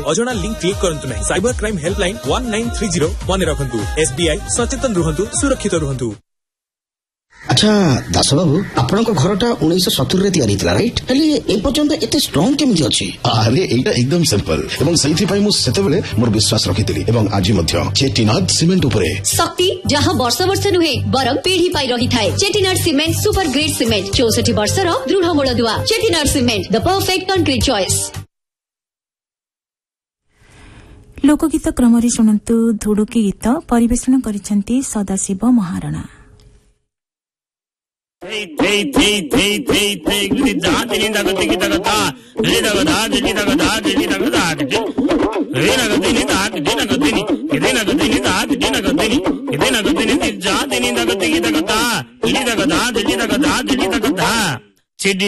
अजणा link click करंतु नहीं। Cyber crime helpline 1930 मन रखंतु। SBI सचेतन रुहंतु, सुरक्षित रुहंतु। अच्छा दास बाबू आपण घरटा 1970 रे तैयारी थिला राइट हेले ए पर्यंत एते स्ट्रांग केमिति अछि? अरे एटा एकदम सिंपल एवं सही पई मु सेतेबेले मोर विश्वास रखितिली एवं आज मध्य चेटिनाड सीमेंट उपरे शक्ति जहां वर्ष वर्ष नुहे बरम पीढ़ी पाई रही थाए। Chettinad cement super grade cement 64 वर्षर दृढ़ मूलदुआ। Chettinad cement the perfect concrete choice. लोकगीत क्रम शुणु धुडुकी गीत परिवेषण करिसेंती सदाशिव महाराणा। चिड़ी